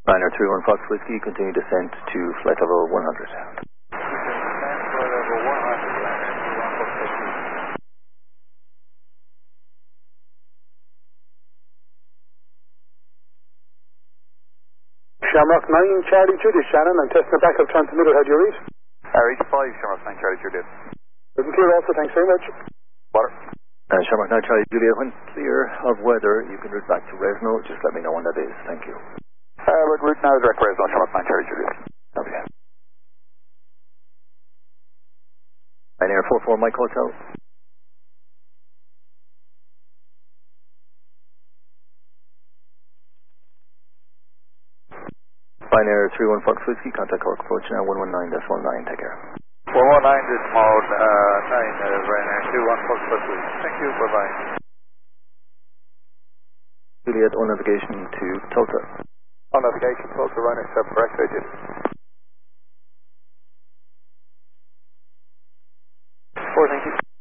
Liner 31 Fox Whiskey, continue descent to flight level 100. Shamrock 9, Charlie Juliet, Shannon. I'm testing the backup transmitter. How do you read? Reach 5, Shamrock 9, Charlie Juliet. Looking clear also, thanks very much. Water. Shamrock 9, Charlie Juliet, when clear of weather, you can route back to Resno. Just let me know when that is. Thank you. Route now, direct Resno, Shamrock 9, Charlie Juliet. Okay. Ryanair 44 Mike Hotel. Ryanair 31 Fox Whiskey, contact Cork approach now 119.9, take care. 119 this mode, 9, Ryanair 21 Fox Whiskey. Thank you, bye-bye. Juliet, on navigation to Tulsa. On navigation, Tulsa, Ryanair 7, correct, I did. 4, thank you.